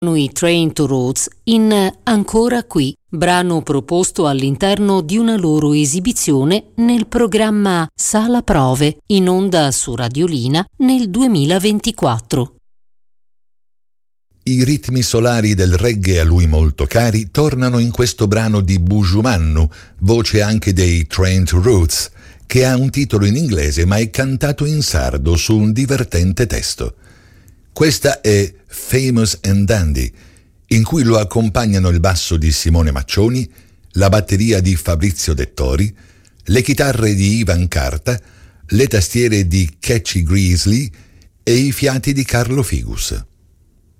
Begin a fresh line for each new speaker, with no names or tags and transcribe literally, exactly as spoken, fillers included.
I Train to Rhodes in Ancora qui, brano proposto all'interno di una loro esibizione nel programma Sala Prove, in onda su Radiolina nel duemilaventiquattro.
I ritmi solari del reggae a lui molto cari tornano in questo brano di Buju Mannu, voce anche dei Train to Rhodes, che ha un titolo in inglese ma è cantato in sardo su un divertente testo. Questa è Famous and Dandy, in cui lo accompagnano il basso di Simone Maccioni, la batteria di Fabrizio Dettori, le chitarre di Ivan Carta, le tastiere di Catchy Grizzly e i fiati di Carlo Figus.